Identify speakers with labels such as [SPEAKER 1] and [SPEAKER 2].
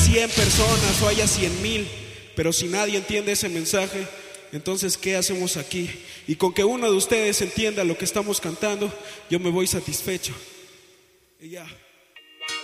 [SPEAKER 1] 100 personas o haya 100,000, pero si nadie entiende ese mensaje, entonces ¿qué hacemos aquí? Y con que uno de ustedes entienda lo que estamos cantando, yo me voy satisfecho. Y ya.